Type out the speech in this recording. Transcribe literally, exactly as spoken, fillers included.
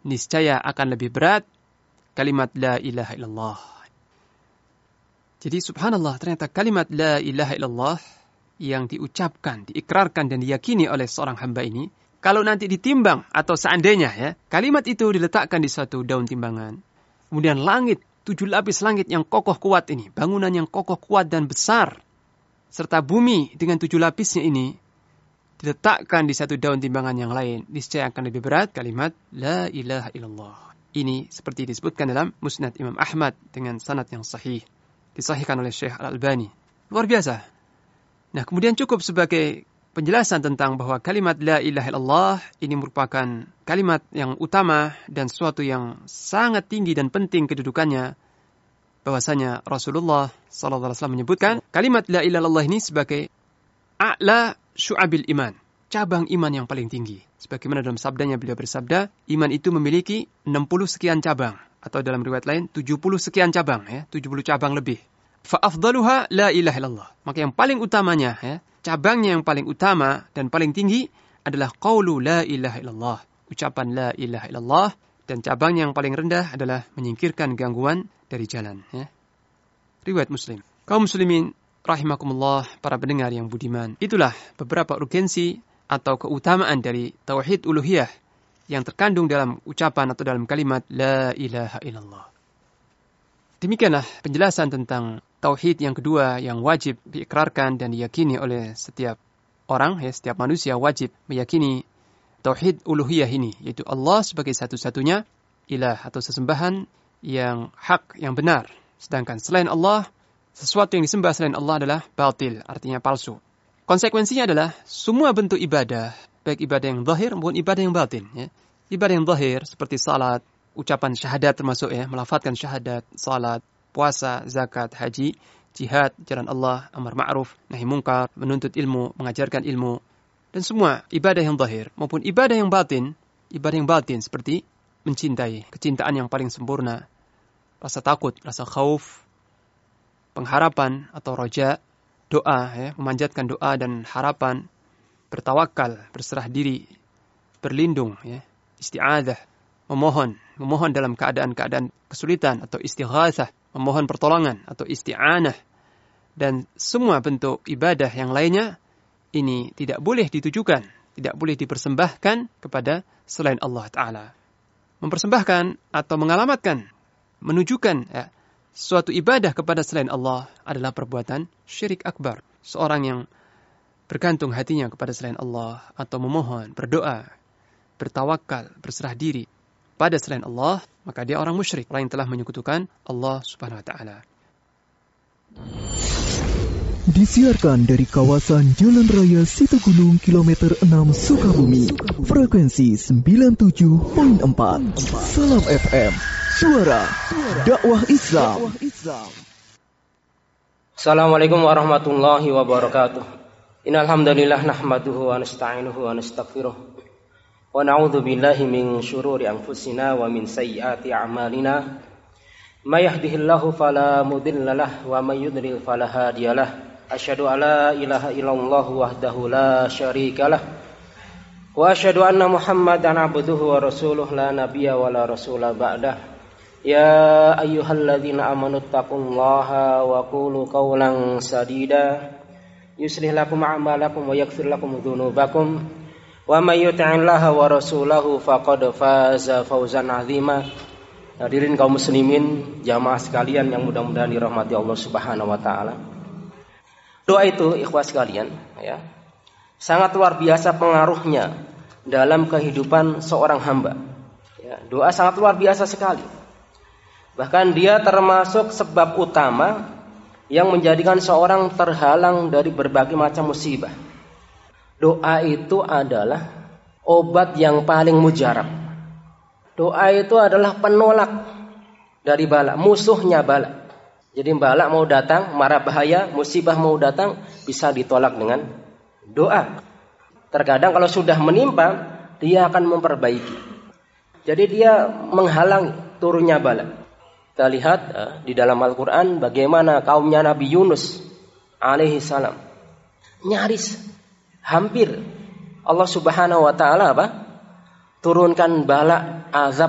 niscaya akan lebih berat kalimat la ilaha illallah. Jadi subhanallah, ternyata kalimat la ilaha illallah yang diucapkan, diikrarkan dan diyakini oleh seorang hamba ini, kalau nanti ditimbang atau seandainya ya, kalimat itu diletakkan di suatu daun timbangan, kemudian langit, tujuh lapis langit yang kokoh kuat ini, bangunan yang kokoh kuat dan besar, serta bumi dengan tujuh lapisnya ini, diletakkan di satu daun timbangan yang lain, niscaya akan lebih berat kalimat la ilaha illallah. Ini seperti disebutkan dalam Musnad Imam Ahmad dengan sanad yang sahih, disahihkan oleh Syekh Al-Albani. Luar biasa. Nah, kemudian cukup sebagai penjelasan tentang bahwa kalimat la ilaha illallah ini merupakan kalimat yang utama dan suatu yang sangat tinggi dan penting kedudukannya. Bahwasanya Rasulullah sallallahu alaihi wasallam menyebutkan kalimat la ilaha illallah ini sebagai a'la syu'abil iman, cabang iman yang paling tinggi. Sebagaimana dalam sabdanya beliau bersabda, iman itu memiliki enam puluh sekian cabang, atau dalam riwayat lain tujuh puluh sekian cabang, ya, tujuh puluh cabang lebih. Fa afdaluha la ilaha illallah. Maka yang paling utamanya, ya, cabangnya yang paling utama dan paling tinggi adalah qaulu la ilaha illallah, ucapan la ilaha illallah, dan cabangnya yang paling rendah adalah menyingkirkan gangguan dari jalan, ya. Riwayat Muslim. Kaum muslimin rahimakumullah, para pendengar yang budiman, itulah beberapa urgensi atau keutamaan dari tauhid uluhiyah yang terkandung dalam ucapan atau dalam kalimat la ilaha illallah. Demikianlah penjelasan tentang tauhid yang kedua yang wajib diikrarkan dan diyakini oleh setiap orang, ya, setiap manusia wajib meyakini tauhid uluhiyah ini, yaitu Allah sebagai satu-satunya ilah atau sesembahan yang hak, yang benar. Sedangkan selain Allah, sesuatu yang disembah selain Allah adalah batil, artinya palsu. Konsekuensinya adalah semua bentuk ibadah, baik ibadah yang zahir maupun ibadah yang batin, ya. Ibadah yang zahir seperti salat, ucapan syahadat termasuk, ya, melafadzkan syahadat, salat, puasa, zakat, haji, jihad, jalan Allah, amar ma'ruf, nahi mungkar, menuntut ilmu, mengajarkan ilmu, dan semua ibadah yang zahir maupun ibadah yang batin, ibadah yang batin seperti mencintai, kecintaan yang paling sempurna, rasa takut, rasa khauf, pengharapan atau roja, doa, ya, memanjatkan doa dan harapan, bertawakal, berserah diri, berlindung, ya, isti'adzah, memohon, memohon dalam keadaan-keadaan kesulitan atau istighatsah, memohon pertolongan atau isti'anah, dan semua bentuk ibadah yang lainnya ini tidak boleh ditujukan, tidak boleh dipersembahkan kepada selain Allah Ta'ala. Mempersembahkan atau mengalamatkan, menunjukkan, ya, suatu ibadah kepada selain Allah adalah perbuatan syirik akbar. Seorang yang bergantung hatinya kepada selain Allah atau memohon, berdoa, bertawakal, berserah diri pada selain Allah, maka dia orang musyrik, orang yang telah menyekutukan Allah Subhanahu wa taala. Disiarkan dari kawasan Jalan Raya Situgunung kilometer enam Sukabumi, frekuensi sembilan puluh tujuh koma empat. Salam F M, suara dakwah Islam. Assalamualaikum warahmatullahi wabarakatuh. Innal hamdalillah nahmaduhu wa nasta'inuhu wa nastaghfiruh. Wa na'udzu billahi min syururi anfusina wa min sayyiati a'malina. May yahdihillahu fala mudhillalah wa may yudlil fala hadiyalah. Asyhadu an la ilaha illallah wahdahu la syarikalah. Wa asyhadu anna Muhammadan abduhu wa rasuluh la nabiyya wa la rasula ba'dah. Ya ayyuhalladzina amanu taqullaha wa qulu qawlan sadida yuslih lakum a'malakum wa yaghfir lakum dzunubakum wa may yuti'illaha wa rasulahu faqad faza fawzan 'azima. Hadirin kaum muslimin, jamaah sekalian yang mudah-mudahan dirahmati Allah Subhanahu wa taala. Doa itu, ikhwah sekalian, ya, sangat luar biasa pengaruhnya dalam kehidupan seorang hamba. Ya, doa sangat luar biasa sekali. Bahkan dia termasuk sebab utama yang menjadikan seorang terhalang dari berbagai macam musibah. Doa itu adalah obat yang paling mujarab. Doa itu adalah penolak dari bala, musuhnya bala. Jadi bala mau datang, mara bahaya, musibah mau datang, bisa ditolak dengan doa. Terkadang kalau sudah menimpa, dia akan memperbaiki. Jadi dia menghalangi turunnya bala. Kita lihat uh, di dalam Al-Quran bagaimana kaumnya Nabi Yunus alaihi salam. Nyaris, hampir Allah Subhanahu wa ta'ala apa? Turunkan bala azab